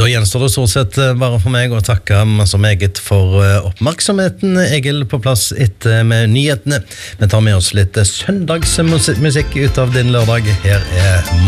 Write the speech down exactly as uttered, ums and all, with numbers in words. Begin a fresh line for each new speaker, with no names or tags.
Da gjenstår det stort sett bare for meg å takke så meget for oppmerksomheten. Egil på plass etter med nyhetene. Vi tar med oss litt søndagsmusikk ut av din lørdag. Her er